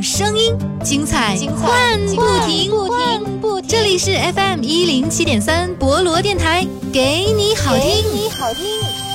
声音，精彩换不停。这里是 FM107.3博罗电台，给你好听。